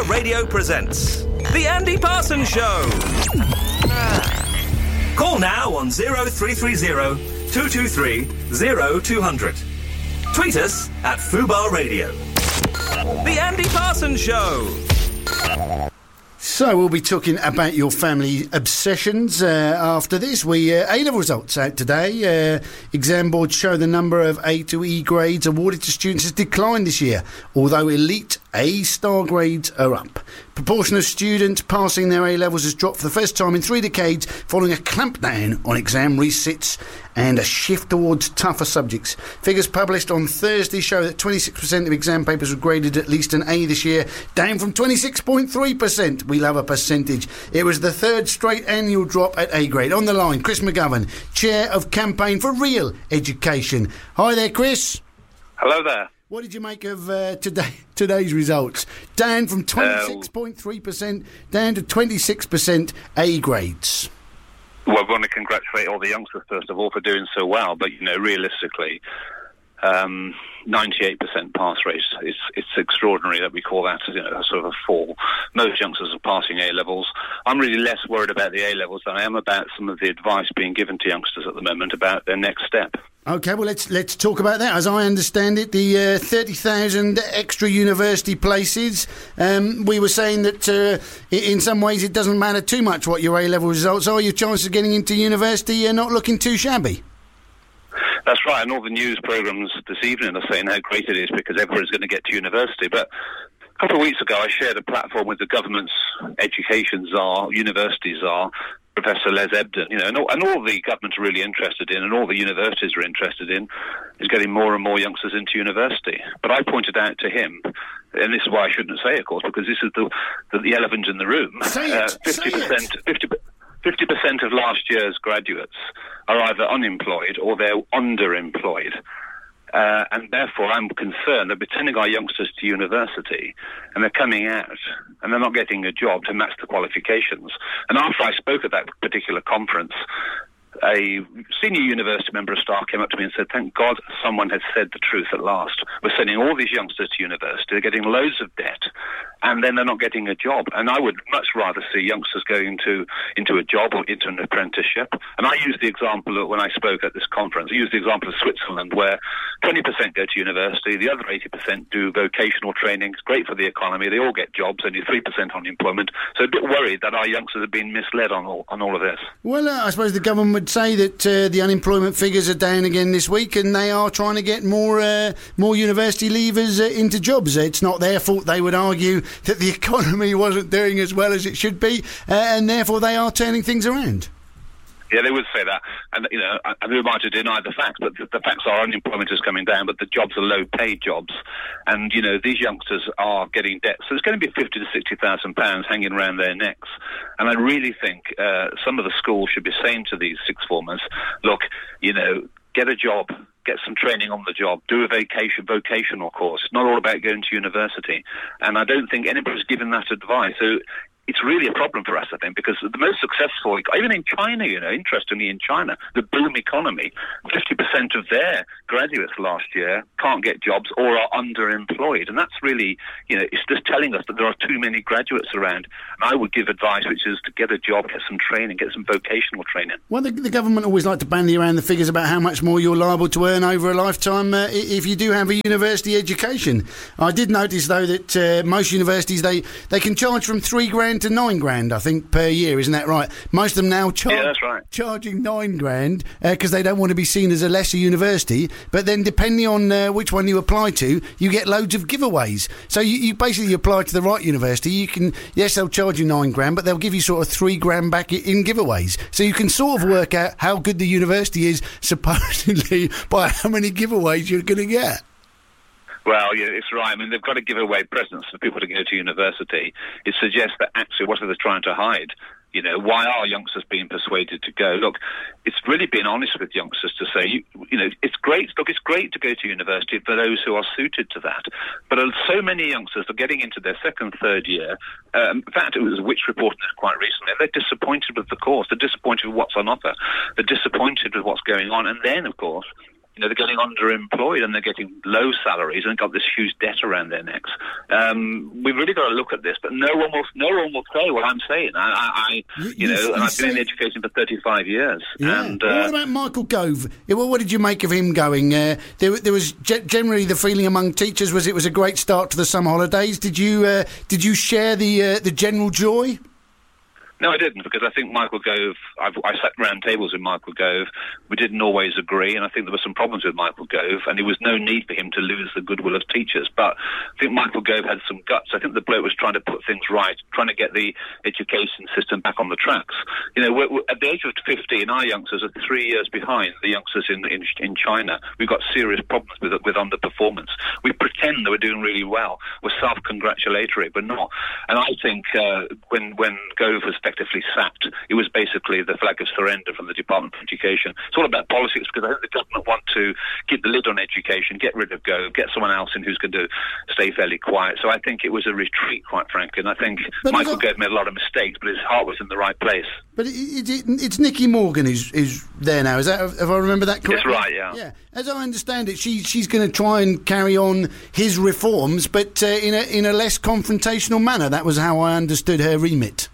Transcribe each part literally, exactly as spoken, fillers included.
Fubar Radio presents The Andy Parsons Show. Call now on oh three three oh, two two three, oh two hundred. Tweet us at Fubar Radio. The Andy Parsons Show. So we'll be talking about your family obsessions uh, after this. We uh, A-level results out today. Uh, exam boards show the number of A to E grades awarded to students has declined this year, although elite A-star grades are up. Proportion of students passing their A-levels has dropped for the first time in three decades following a clampdown on exam resits and a shift towards tougher subjects. Figures published on Thursday show that twenty-six percent of exam papers were graded at least an A this year, down from twenty-six point three percent. We love a percentage. It was the third straight annual drop at A grade. On the line, Chris McGovern, Chair of Campaign for Real Education. Hi there, Chris. Hello there. What did you make of uh, today today's results? Down from twenty-six point three percent down to twenty-six percent A grades. Well, I want to congratulate all the youngsters, first of all, for doing so well. But, you know, realistically, um, ninety-eight percent pass rate, is it's extraordinary that we call that, you know, a sort of a fall. Most youngsters are passing A-levels. I'm really less worried about the A-levels than I am about some of the advice being given to youngsters at the moment about their next step. OK, well, let's let's talk about that. As I understand it, the uh, thirty thousand extra university places, um, we were saying that uh, in some ways it doesn't matter too much what your A-level results are. Your chances of getting into university are not looking too shabby. That's right, and all the news programmes this evening are saying how great it is because everyone's going to get to university. But a couple of weeks ago, I shared a platform with the government's education czar, university czar, Professor Les Ebden, you know, and all, and all the government are really interested in, and all the universities are interested in, is getting more and more youngsters into university. But I pointed out to him, and this is why I shouldn't say, of course, because this is the the, the elephant in the room. Say it, uh, fifty percent, say it. fifty percent of last year's graduates are either unemployed or they're underemployed. Uh, and therefore, I'm concerned that we're sending our youngsters to university and they're coming out and they're not getting a job to match the qualifications. And after I spoke at that particular conference, a senior university member of staff came up to me and said, thank God someone has said the truth at last. We're sending all these youngsters to university, they're getting loads of debt, and then they're not getting a job. And I would much rather see youngsters going to, into a job or into an apprenticeship. And I used the example of when I spoke at this conference, I used the example of Switzerland, where twenty percent go to university, the other eighty percent do vocational training. It's great for the economy, they all get jobs, only three percent unemployment. So a bit worried that our youngsters have been misled on all, on all of this. Well, uh, I suppose the government would say that uh, the unemployment figures are down again this week and they are trying to get more uh, more university leavers uh, into jobs. It's not their fault, they would argue, that the economy wasn't doing as well as it should be, uh, and therefore they are turning things around. Yeah, they would say that, and you know, I, who am I to deny the facts? But the, the facts are unemployment is coming down, but the jobs are low-paid jobs, and you know these youngsters are getting debt. So it's going to be fifty to sixty thousand pounds hanging around their necks. And I really think uh, some of the schools should be saying to these sixth formers, look, you know, get a job, get some training on the job, do a vacation vocational course. It's not all about going to university, and I don't think anybody's given that advice. So it's really a problem for us, I think, because the most successful, even in China, you know, interestingly in China, the boom economy, fifty percent of their graduates last year can't get jobs or are underemployed. And that's really, you know, it's just telling us that there are too many graduates around. And I would give advice, which is to get a job, get some training, get some vocational training. Well, the, the government always like to bandy around the figures about how much more you're liable to earn over a lifetime uh, if you do have a university education. I did notice, though, that uh, most universities, they, they can charge from three grand to nine grand, I think, per year. Isn't that right? Most of them now char- yeah, that's right. charging nine grand because uh, they don't want to be seen as a lesser university. But then, depending on uh, which one you apply to, you get loads of giveaways. So you, you basically apply to the right university. You can, yes, they'll charge you nine grand, but they'll give you sort of three grand back in giveaways. So you can sort of work out how good the university is, supposedly, by how many giveaways you're going to get. Well, yeah, it's right. I mean, they've got to give away presents for people to go to university. It suggests that actually what are they trying to hide? You know, why are youngsters being persuaded to go? Look, it's really being honest with youngsters to say, you, you know, it's great. Look, it's great to go to university for those who are suited to that. But so many youngsters are getting into their second, third year. Um, in fact, it was a Which reported this quite recently. They're disappointed with the course. They're disappointed with what's on offer. They're disappointed with what's going on. And then, of course, you know, they're getting underemployed and they're getting low salaries and got this huge debt around their necks. Um, we've really got to look at this, but no one will. No one will say what I'm saying. I, I, I you, you know, you and I've say, been in education for thirty-five years. Yeah. And, well, uh, what about Michael Gove? Well, what did you make of him going? Uh, there, there was ge- generally the feeling among teachers was it was a great start to the summer holidays. Did you uh, did you share the uh, the general joy? No, I didn't, because I think Michael Gove, I've, I sat round tables with Michael Gove. We didn't always agree, and I think there were some problems with Michael Gove, and there was no need for him to lose the goodwill of teachers. But I think Michael Gove had some guts. I think the bloke was trying to put things right, trying to get the education system back on the tracks. You know, we're, we're, at the age of fifteen, our youngsters are three years behind the youngsters in, in, in China. We've got serious problems with, with underperformance. We pretend that we're doing really well. We're self-congratulatory, but not. And I think uh, when, when Gove was effectively sacked, it was basically the flag of surrender from the Department of Education. It's all about politics, because I think the government want to keep the lid on education, get rid of Gove, get someone else in who's going to stay fairly quiet. So I think it was a retreat, quite frankly, and I think but Michael Gove made a lot of mistakes, but his heart was in the right place. But it, it, it, it's Nicky Morgan who's, who's there now, is that, if I remember that correctly? That's right, yeah. Yeah. As I understand it, she, she's going to try and carry on his reforms, but uh, in, a, in a less confrontational manner. That was how I understood her remit.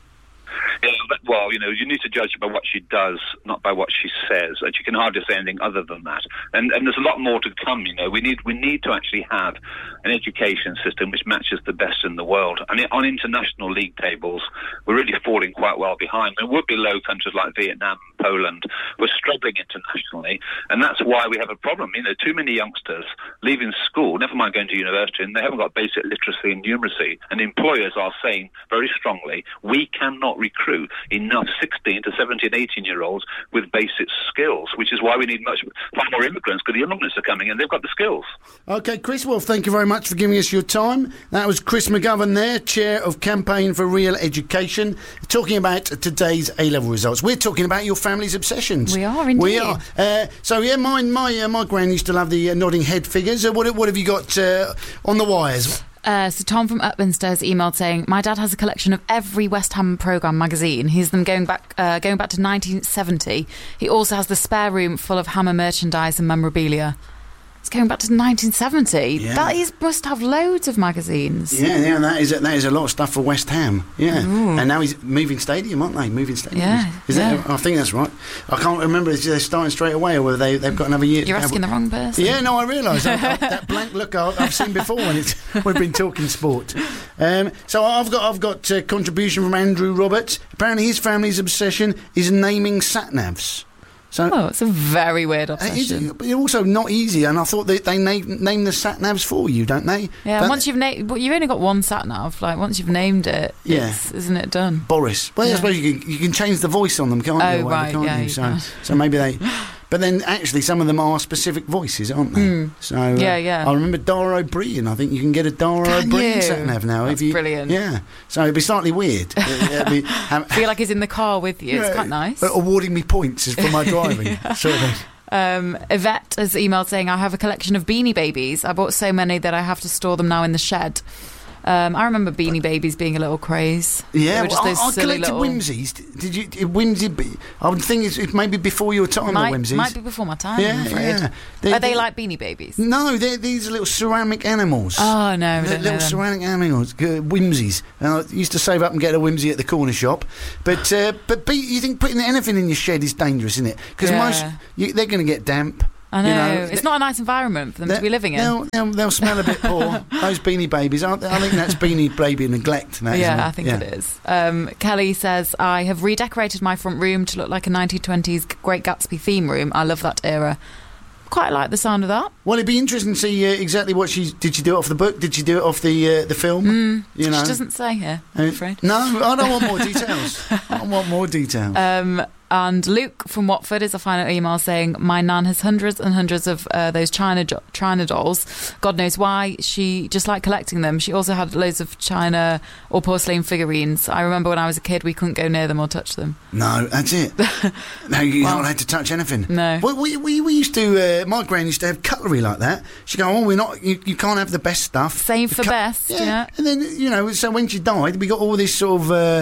Yeah, but, well, you know, you need to judge by what she does, not by what she says. And she can hardly say anything other than that. And and there's a lot more to come. You know, we need we need to actually have an education system which matches the best in the world. And on international league tables, we're really falling quite well behind. And we're below countries like Vietnam, Poland. We're struggling internationally, and that's why we have a problem. You know, too many youngsters leaving school, never mind going to university, and they haven't got basic literacy and numeracy. And employers are saying very strongly, we cannot recruit enough sixteen to seventeen, eighteen year olds with basic skills, which is why we need much far more immigrants, because the immigrants are coming and they've got the skills. OK, Chris, well, thank you very much for giving us your time. That was Chris McGovern there, Chair of Campaign for Real Education, talking about today's A-level results. We're talking about your family's obsessions. We are, indeed. We are. Uh, so, yeah, my my, uh, my gran used to love the uh, nodding head figures. Uh, what, what have you got uh, on the wires? Uh, so Tom from Upminster has emailed saying, my dad has a collection of every West Ham programme magazine. He has them going back uh, going back to nineteen seventy. He also has the spare room full of Hammer merchandise and memorabilia. It's going back to nineteen seventy. Yeah. That is, must have loads of magazines. Yeah, yeah, that is a, that is a lot of stuff for West Ham. Yeah, Ooh. And now he's moving stadium, aren't they? Moving stadium. Yeah, is yeah. That, I think that's right. I can't remember if they're starting straight away or whether they they've got another year. You're asking the wrong person. Yeah, no, I realise that blank look I, I've seen before when it's we've been talking sport. Um, so I've got I've got a contribution from Andrew Roberts. Apparently, his family's obsession is naming sat navs. So, oh, it's a very weird obsession. But it's also not easy, and I thought that they name, name the sat navs for you, don't they? Yeah, don't once you've named, but you've only got one sat nav. Like once you've named it, yeah. it's, isn't it done? Boris. Well, yeah. I suppose you can you can change the voice on them, can't oh, you? Oh right, can't yeah. You? You so can. so maybe they. But then, actually, some of them are specific voices, aren't they? Mm. So uh, yeah, yeah. I remember Dara O'Brien. I think you can get a Dara can O'Brien you? sat nav now. That's if you, brilliant. Yeah. So it'd be slightly weird. it'd be, I feel like he's in the car with you. Yeah, it's quite nice. Awarding me points for my driving, yeah. sort of thing. Um, Yvette has emailed saying, I have a collection of Beanie Babies. I bought so many that I have to store them now in the shed. Um, I remember Beanie Babies being a little craze. Yeah, just well, those I, I silly collected little... Whimsies. Did you Whimsy? I would think it's, it's maybe before your time. Might, the Whimsies might be before my time. Yeah, I'm afraid. yeah. They're, Are they they're, like Beanie Babies? No, they're these little ceramic animals. Oh no, I don't little know ceramic animals, uh, Whimsies. Uh, I used to save up and get a Whimsy at the corner shop, but uh, but be, you think putting anything in your shed is dangerous, isn't it? Because yeah. most you, they're going to get damp. I know. You know, it's not a nice environment for them to be living in. They'll, they'll, they'll smell a bit poor. Those Beanie Babies, aren't they? I think that's Beanie Baby neglect. That, yeah, I think yeah. it is. Um, Kelly says, I have redecorated my front room to look like a nineteen twenties Great Gatsby theme room. I love that era. Quite like the sound of that. Well, it'd be interesting to see uh, exactly what she... Did she do it off the book? Did she do it off the uh, the film? Mm, you know? She doesn't say here, I'm afraid. No, I don't want more details. I want more details. Um... And Luke from Watford is a final email saying, my nan has hundreds and hundreds of uh, those China jo- China dolls. God knows why. She just liked collecting them. She also had loads of China or porcelain figurines. I remember when I was a kid, we couldn't go near them or touch them. No, that's it. No, you're well, not allowed to touch anything. No. Well, we, we, we used to, uh, my gran used to have cutlery like that. She'd go, oh, we're not, you, you can't have the best stuff. Save for cut- best, yeah. yeah. And then, you know, so when she died, we got all this sort of... Uh,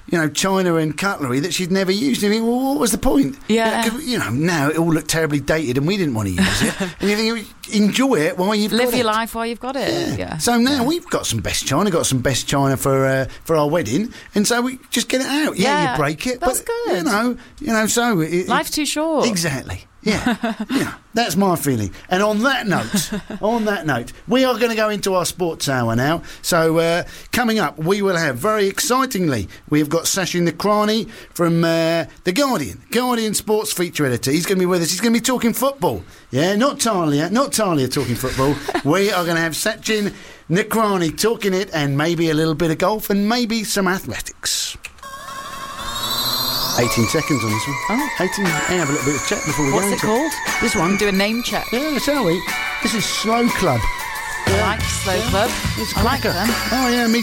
you know, china and cutlery that she'd never used. And you think, well, what was the point? Yeah. You know, 'cause, you know, now it all looked terribly dated and we didn't want to use it. And you think, enjoy it while you've Live got your it. life while you've got it. Yeah. Yeah. So now yeah. we've got some best china, got some best china for uh, for our wedding, and so we just get it out. Yeah, Yeah, you break it, that's but good. you know, you know, so it, Life's it, too short. Exactly. Yeah, yeah, that's my feeling. And on that note, on that note, we are going to go into our sports hour now. So uh, coming up, we will have, very excitingly, we've got Sachin Nakrani from uh, The Guardian, Guardian sports feature editor. He's going to be with us. He's going to be talking football. Yeah, not Talia, not Talia talking football. We are going to have Sachin Nakrani talking it, and maybe a little bit of golf and maybe some athletics. eighteen seconds on this one. Oh. eighteen. Hey, have a little bit of chat before we What's go it into called? This one. Do a name check. Yeah, shall we? This is Slow Club. I like Slow Club. It's I like cracker. them. Oh, yeah, me